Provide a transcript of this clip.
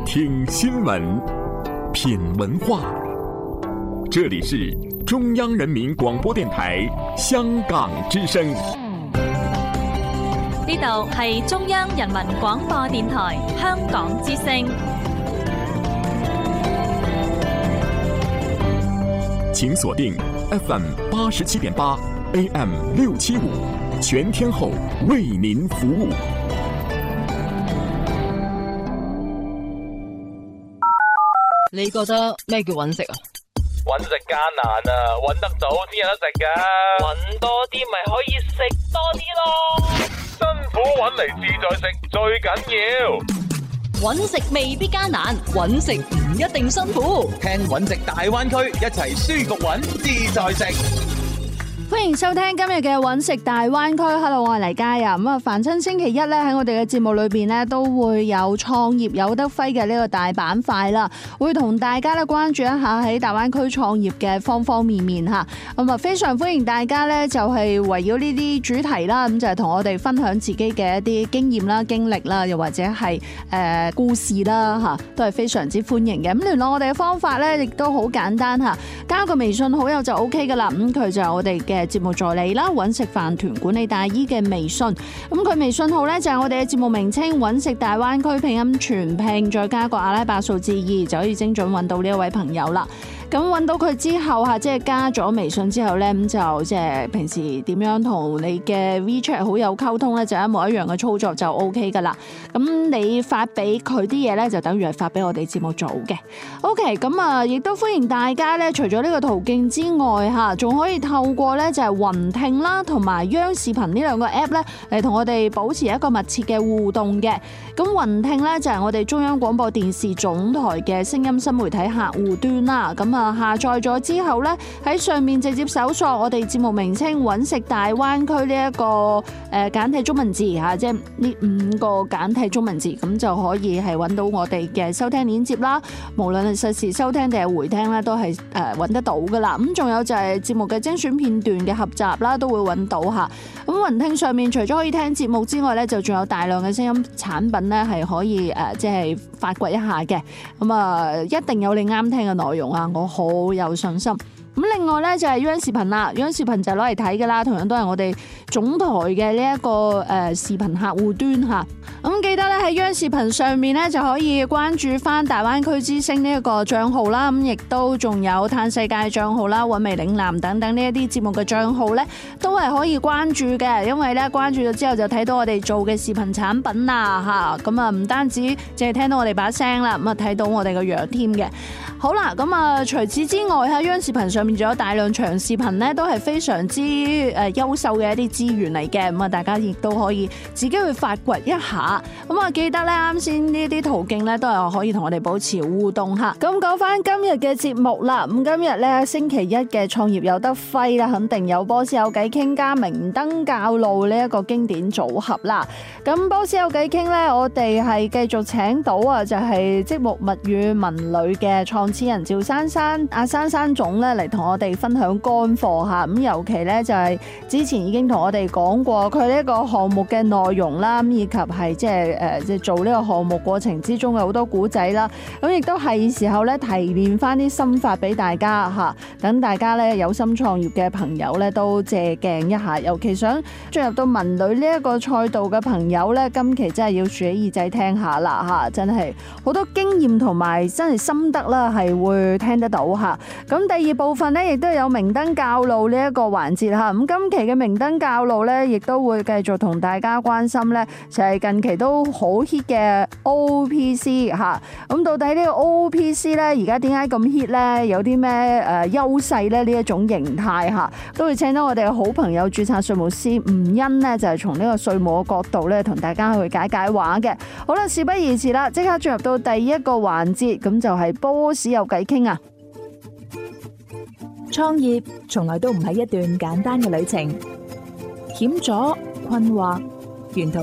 听新闻，品文化。这里是中央人民廣播電台香港之聲。 呢度係中央人民廣播電台香港之聲。 請鎖定 FM 87.8 AM 675，全天候為您服務。 你覺得咩叫揾食啊？ 揾食艱難啊，揾得到先有得食㗎。揾多啲咪可以食多啲咯。辛苦揾嚟自在食最緊要。 揾食未必艱難，揾食唔一定辛苦。 聽揾食大灣區，一齊舒服揾自在食。 歡迎收聽今日嘅揾食大灣區。Hello， 我係黎嘉啊。咁啊，凡親星期一咧喺我哋嘅節目裏邊咧都會有創業有得揮嘅呢個大板塊啦，會同大家咧關注一下喺大灣區創業嘅方方面面吓。咁啊，非常歡迎大家咧就係圍繞呢啲主題啦，咁就係同我哋分享自己嘅一啲經驗啦、經歷啦，又或者係故事啦吓，都係非常之歡迎嘅。咁聯絡我哋嘅方法咧亦都好簡單吓，加個微信好友就 OK 噶啦。咁佢就係我哋嘅節目助理啦，揾食飯團管理大姨嘅微信，咁佢微信號呢，就係我哋嘅節目名稱揾食大灣區拼音全拼，再加個阿拉伯數字2，就可以精準揾到呢一位朋友啦。咁揾到佢之後即係加咗微信之後呢，咁就即係平時點樣同你嘅 WeChat 好友溝通呢，就一模一樣嘅操作就 OK 噶啦。咁你發俾佢啲嘢呢，就等於係發俾我哋節目組嘅。OK， 咁啊，亦都歡迎大家呢，除咗呢個途徑之外嚇，仲可以透過呢就係雲聽啦，同埋央視頻呢兩個 app 呢，嚟同我哋保持一個密切嘅互動嘅。咁雲聽呢，就係我哋中央廣播電視總台嘅聲音新媒體客戶端啦。咁啊，下載咗之後呢，喺上面直接搜索我哋節目名稱揾食大灣區呢一個簡體中文字嚇，即係呢5個簡體中文字，咁就可以係揾到我哋嘅收聽鏈接啦。無論係實時收聽定係回聽啦，都係揾得到噶啦。咁仲有就係節目嘅精選片段嘅合集啦，都會揾到嚇。咁雲聽上面除咗可以聽節目之外呢，就仲有大量嘅聲音產品呢，係可以即係發掘一下嘅。咁啊，一定有你啱聽嘅內容啊！我好有信心。咁另外咧就係央視頻啦，央視頻就攞嚟睇噶啦，同樣都係我哋總台嘅呢一個視頻客戶端吓。咁記得咧喺央視頻上面咧就可以關注翻大灣區之聲呢一個賬號啦，咁亦都仲有嘆世界賬號啦、韻味嶺南等等呢一啲節目嘅賬號咧，都係可以關注嘅，因為咧關注咗之後就睇到我哋做嘅視頻產品啦吓。咁啊唔單止淨係聽到我哋把聲啦，咁啊睇到我哋個樣添嘅。好啦，咁啊除此之外喺央視頻上面仲有大量長視頻咧，都係非常之優秀嘅一啲資源嚟嘅。咁啊，大家亦都可以自己去發掘一下。咁啊，記得咧啱先呢啲途徑咧，都係可以同我哋保持互動吓。咁講翻今日嘅節目啦，咁今日咧星期一嘅創業有得揮啦，肯定有波斯有偈傾加明燈教路呢一個經典組合啦。咁波斯有偈傾咧，我哋係繼續請到就係積木物語文旅嘅創始人趙珊珊阿珊珊總咧嚟同我哋分享乾貨吓。咁尤其咧就係之前已經同我哋講過佢呢一個項目嘅內容啦，以及係即係做呢個項目過程之中嘅好多古仔啦。咁亦都係時候咧提煉翻啲心法俾大家吓，等大家咧有心創業嘅朋友咧都借鏡一下。尤其想進入到文旅呢一個賽道嘅朋友咧，今期真係要豎起耳仔聽下啦吓，真係好多經驗同埋真係心得啦，係會聽得到吓。咁第二部分咧，亦都有明燈教路呢一個環節吓。咁今期嘅明燈教路咧，亦都會繼續同大家關心咧，就係近期都好 hit 嘅 OPC 吓。咁到底呢個 OPC 咧，而家點解咁 hit 咧？有啲咩優勢咧？呢一種形態吓，都會請到我哋嘅好朋友註冊稅務師吳欣咧，就係從呢個稅務嘅角度咧，同大家去解解話嘅。好啦，事不宜遲啦，即刻進入到第一個環節，咁就係波士有偈傾啊！ 創業從來都唔係一段簡單嘅旅程，險阻、困惑，沿途